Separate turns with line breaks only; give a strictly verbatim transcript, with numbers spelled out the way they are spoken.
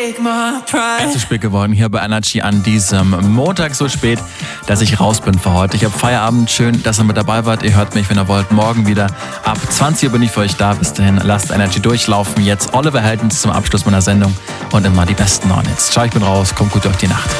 Es ist spät geworden hier bei Energy an diesem Montag, so spät, dass ich raus bin für heute. Ich habe Feierabend, schön, dass ihr mit dabei wart. Ihr hört mich, wenn ihr wollt, morgen wieder. Ab zwanzig Uhr bin ich für euch da. Bis dahin, lasst Energy durchlaufen. Jetzt Oliver Heldens zum Abschluss meiner Sendung und immer die besten neuen Hits. Ciao, ich bin raus, kommt gut durch die Nacht.